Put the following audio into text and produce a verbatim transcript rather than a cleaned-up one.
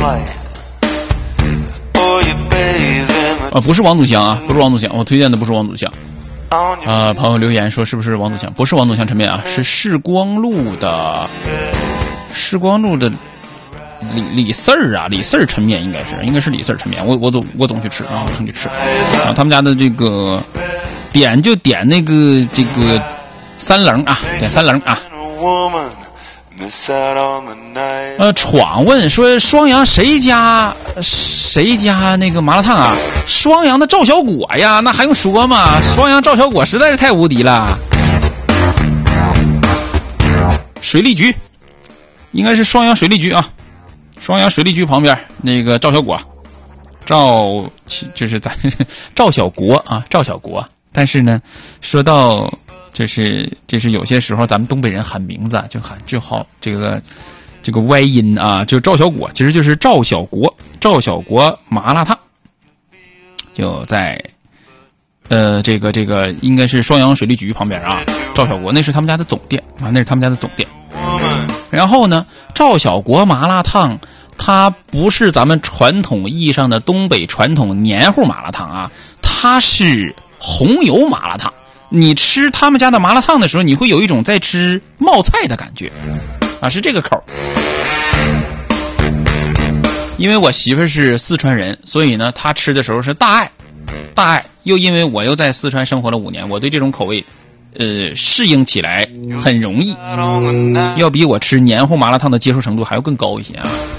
啊，不是王祖祥啊，不是王祖祥，我推荐的不是王祖祥。啊，朋友留言说是不是王祖祥？不是王祖祥陈面啊，是世光路的世光路的李李四儿啊，李四儿陈面应该是应该是李四儿陈面，我我总我总去吃啊，我总去吃啊，他们家的这个点就点那个这个三棱啊，点三棱啊。呃，闯问说双阳谁家谁家那个麻辣烫啊？双阳的赵小果呀，那还用说吗？双阳赵小果实在是太无敌了。水利局应该是双阳水利局啊，双阳水利局旁边那个赵小果，赵就是咱赵小国啊，赵小国。但是呢，说到就是就是有些时候咱们东北人喊名字就喊就好这个这个歪音啊，就赵小果其实就是赵小国，赵小国麻辣烫就在呃这个这个应该是双阳水利局旁边啊，赵小国那是他们家的总店啊，那是他们家的总店。然后呢，赵小国麻辣烫它不是咱们传统意义上的东北传统黏糊麻辣烫啊，它是红油麻辣烫。你吃他们家的麻辣烫的时候，你会有一种在吃冒菜的感觉啊，是这个口。因为我媳妇是四川人，所以呢她吃的时候是大爱大爱，又因为我又在四川生活了五年，我对这种口味呃适应起来很容易，要比我吃黏糊麻辣烫的接受程度还要更高一些啊。